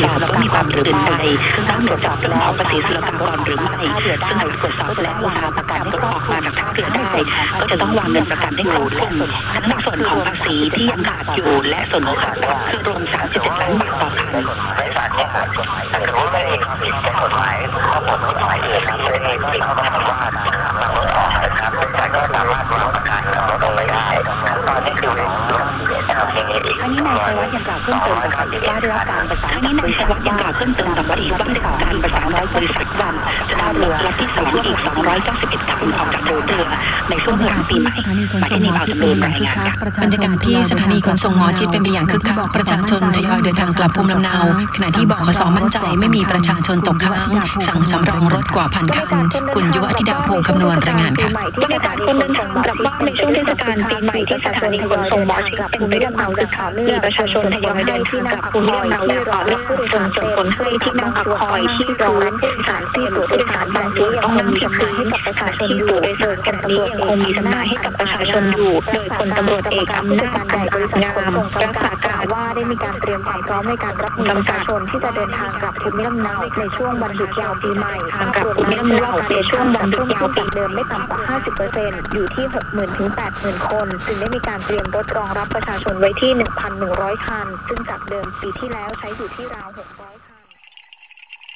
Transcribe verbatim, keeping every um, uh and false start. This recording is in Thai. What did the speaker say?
สอบว่ามีความผิดอื่นใดต้องตรวจสอบเรื่องของภาษีศุลกากรหรือไม่ซึ่งหากตรวจสอบแล้วว่าประกันรถออกมาจากท่าเรือได้ก็จะต้องวางเงินประกันให้ครบถ้วนทั้งในส่วนของภาษีที่ยังขาดอยู่และส่วนของค่าปรับคือรวมสามจุดเจ็ดล้านบาทต่อคันบริษัทเนี่ยถ้าเกิดว่าไม่ได้ความผิดในกฎหมายข้อกฎหมายอื่นนะไม่ได้ผิดเขาก็ทำว่านะครับรถออกนะครับบริษัทก็สามารถวางประกันรถออกไปได้ตอนนี้คือนะครับอย่างนี้อีกอันนี้นายชัยวัฒน์ยังกล่าวเพิ่มเติมกับว่าได้รับการประสานอันนี้นายชัยวัฒน์ยังกล่าวเพิ่มเติมกับว่าอีกว่าได้รับการประสานจากบริษัทวันจะได้เรือลำที่สองอีกสองร้อยเก้าสิบเอ็ดคันออกจากท่าเรือในช่วงหลังปีใหม่หมายถึงข่าวจำนวนรายงานบรรยากาศที่สถานีขนส่งหมอชิดเป็นไปอย่างคึกคักประชาชนทยอยเดินทางกลับภูมิลำเนาขณะที่บขสมั่นใจไม่มีประชาชนตกค้างสั่งสำรองรถกว่าพันคันคุณยุวธิดาพงษ์คำนวณรายงานค่ะบรรยากาศคนเดินทางกลับบ้านในช่วงเทศกาลปีใหม่ที่สถานีขนส่งหมอชิดเป็นไปด้วยความคึกคักมีประชาชนทยอยเดินทางกลับภูมิลำเนาอย่างต่อเนื่องจนส่งผลให้ที่นั่งพักคอยที่รองรับผู้โดยสารที่ตู้ผู้โดยสารบางจุดต้องนั่งจำหน่ายให้กับประชาชนอยู่โดยส่วนขณะนี้ยังคงมีจำหน่ายให้กับประชาชนอยู่โดยพลตำรวจเอกอำนาจการบริษัทงามรักษาการว่าได้มีการเตรียมความพร้อมในการรับมือประชาชนที่จะเดินทางกลับภูมิลำเนาในช่วงวันหยุดยาวปีใหม่ทางกลับภูมิลำเนาในช่วงวันหยุดยาวปีเดิมไม่ต่ำกว่า ห้าสิบเปอร์เซ็นต์ อยู่ที่ หกหมื่น ถึง แปดหมื่น คนจึงได้มีการเตรียมรถรองรับประชาชนไว้ที่ หนึ่งพันหนึ่งร้อย คันซึ่งจากเดิมปีที่แล้วใช้อยู่ที่ราวหกร้อย